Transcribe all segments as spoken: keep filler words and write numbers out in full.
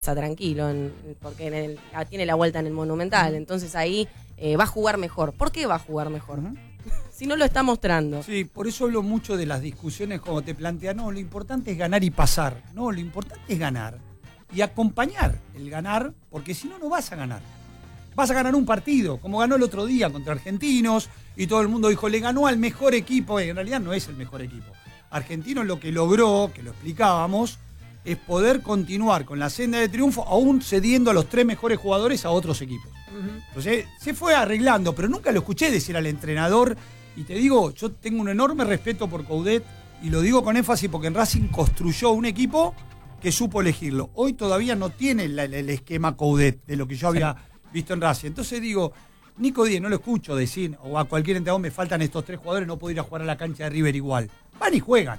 tranquilo, en, porque en el, tiene la vuelta en el Monumental, entonces ahí eh, va a jugar mejor. ¿Por qué va a jugar mejor? Uh-huh. Si no lo está mostrando. Sí, por eso hablo mucho de las discusiones como te plantea, no, lo importante es ganar y pasar, no, lo importante es ganar y acompañar el ganar, porque si no, no vas a ganar. Vas a ganar un partido, como ganó el otro día contra Argentinos, y todo el mundo dijo, le ganó al mejor equipo, y en realidad no es el mejor equipo. Argentinos lo que logró, que lo explicábamos, es poder continuar con la senda de triunfo, aún cediendo a los tres mejores jugadores a otros equipos. Uh-huh. Entonces, se fue arreglando, pero nunca lo escuché decir al entrenador, y te digo, yo tengo un enorme respeto por Coudet, y lo digo con énfasis porque en Racing construyó un equipo que supo elegirlo. Hoy todavía no tiene el, el esquema Coudet de lo que yo había sí. visto en Racing. Entonces digo, Nico Díez no lo escucho decir, o a cualquier entrenador, me faltan estos tres jugadores, no puedo ir a jugar a la cancha de River igual. Van y juegan.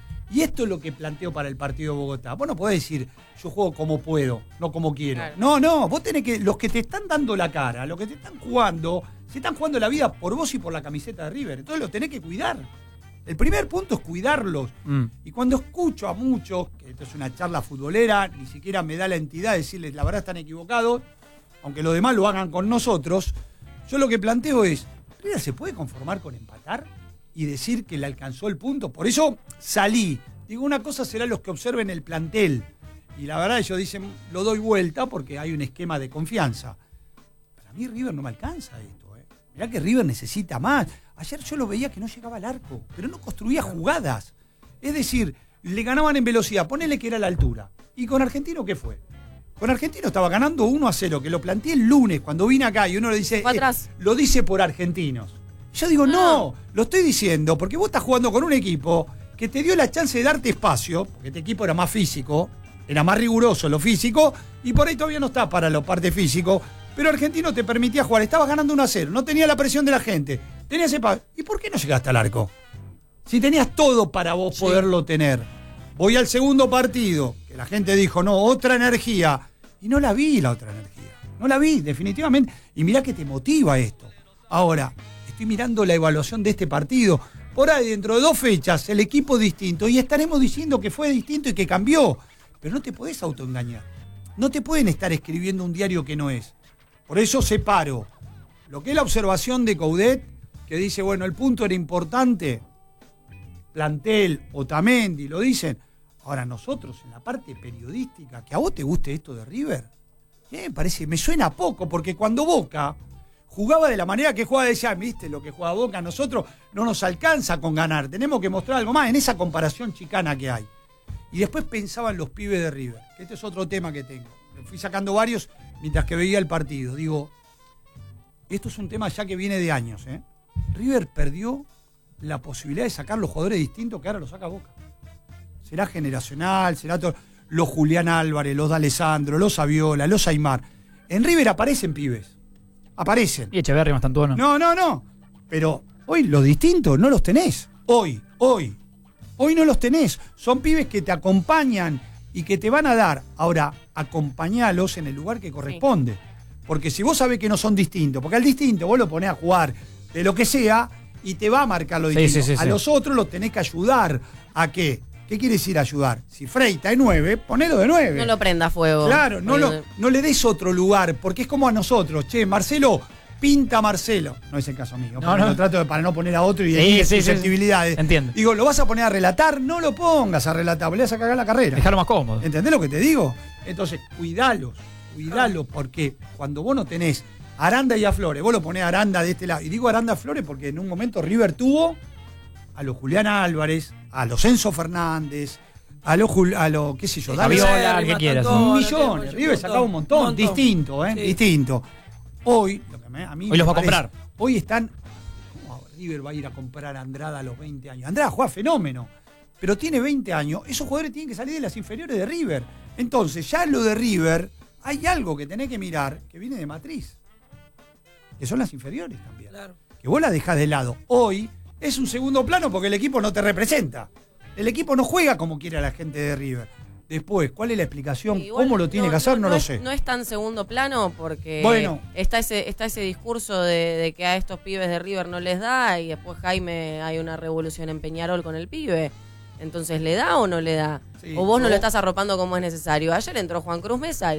Y esto es lo que planteo para el partido de Bogotá. Vos no podés decir, yo juego como puedo, no como quiero. Claro. No, no, vos tenés que, los que te están dando la cara, los que te están jugando, se están jugando la vida por vos y por la camiseta de River. Entonces los tenés que cuidar. El primer punto es cuidarlos. Mm. Y cuando escucho a muchos, que esto es una charla futbolera, ni siquiera me da la entidad de decirles, la verdad están equivocados, aunque los demás lo hagan con nosotros, yo lo que planteo es, ¿River se puede conformar con empatar y decir que le alcanzó el punto? Por eso salí. Digo, una cosa será los que observen el plantel. Y la verdad ellos dicen, lo doy vuelta porque hay un esquema de confianza. Para mí River no me alcanza esto. ¿eh? Mirá que River necesita más. Ayer yo lo veía que no llegaba al arco, pero no construía jugadas. Es decir, le ganaban en velocidad, ponele que era la altura. ¿Y con Argentino qué fue? Con Argentino estaba ganando uno a cero, que lo planteé el lunes cuando vine acá y uno le dice, eh, lo dice por argentinos. Yo digo, no. no, lo estoy diciendo porque vos estás jugando con un equipo que te dio la chance de darte espacio, porque este equipo era más físico, era más riguroso en lo físico, y por ahí todavía no está para lo parte físico, pero Argentino te permitía jugar, estabas ganando uno a cero, no tenía la presión de la gente, tenías espacio. ¿Y por qué no llegaste al arco? Si tenías todo para vos sí. poderlo tener. Voy al segundo partido, que la gente dijo, no, otra energía, y no la vi la otra energía, no la vi definitivamente, y mirá que te motiva esto. Ahora, estoy mirando la evaluación de este partido. Por ahí, dentro de dos fechas, el equipo es distinto y estaremos diciendo que fue distinto y que cambió. Pero no te podés autoengañar. No te pueden estar escribiendo un diario que no es. Por eso separo lo que es la observación de Coudet, que dice, bueno, el punto era importante, plantel, Otamendi, lo dicen. Ahora nosotros, en la parte periodística, que a vos te guste esto de River, eh, me parece, me suena poco, porque cuando Boca jugaba de la manera que jugaba, decía, viste, lo que juega Boca, nosotros no nos alcanza con ganar, tenemos que mostrar algo más en esa comparación chicana que hay. Y después pensaban los pibes de River, que este es otro tema que tengo. Me fui sacando varios mientras que veía el partido. Digo, esto es un tema ya que viene de años, ¿eh? River perdió la posibilidad de sacar los jugadores distintos que ahora los saca Boca. Será generacional, será todo. Los Julián Álvarez, los D'Alessandro, los Saviola, los Aymar. En River aparecen pibes. Aparecen. Y Echeverri más tanto, ¿no? No, no, no. Pero hoy los distintos no los tenés. Hoy, hoy. Hoy no los tenés. Son pibes que te acompañan y que te van a dar. Ahora, acompañalos en el lugar que corresponde. Sí. Porque si vos sabés que no son distintos, porque al distinto vos lo ponés a jugar de lo que sea y te va a marcar lo distinto. Sí, sí, sí, a sí. los otros los tenés que ayudar a qué. ¿Qué quiere decir ayudar? Si Freita es nueve, ponelo de nueve. No lo prenda a fuego. Claro, no, lo, no le des otro lugar, porque es como a nosotros. Che, Marcelo, pinta a Marcelo. No es el caso mío. No, no. Lo trato de, para no poner a otro y de sí, sí, susceptibilidades. Sí, entiendo. Digo, ¿lo vas a poner a relatar? No lo pongas a relatar, le vas a cagar la carrera. Dejarlo más cómodo. ¿Entendés lo que te digo? Entonces, cuidalos, cuidalos, porque cuando vos no tenés Aranda y a Flores, vos lo ponés a Aranda de este lado. Y digo Aranda a Flores porque en un momento River tuvo a los Julián Álvarez, a los Enzo Fernández, a los, a lo, qué sé yo, Javiola, que quieras. Un millón. River sacaba un montón, un montón. distinto, ¿eh? Sí. Distinto. Hoy, lo que me, a mí hoy los va a parece, comprar. Hoy están. ¿Cómo River va a ir a comprar a Andrada a los veinte años? Andrada juega fenómeno, pero tiene veinte años. Esos jugadores tienen que salir de las inferiores de River. Entonces, ya lo de River, hay algo que tenés que mirar que viene de matriz, que son las inferiores también. Claro. Que vos las dejás de lado. Hoy es un segundo plano porque el equipo no te representa. El equipo no juega como quiere la gente de River. Después, ¿cuál es la explicación? Igual, ¿Cómo lo tiene no, que hacer? No, no, no lo es, sé. No es tan segundo plano porque bueno. está ese está ese discurso de, de que a estos pibes de River no les da y después Jaime hay una revolución en Peñarol con el pibe. Entonces, ¿le da o no le da? Sí, o vos no yo- lo estás arropando como es necesario. Ayer entró Juan Cruz Mesa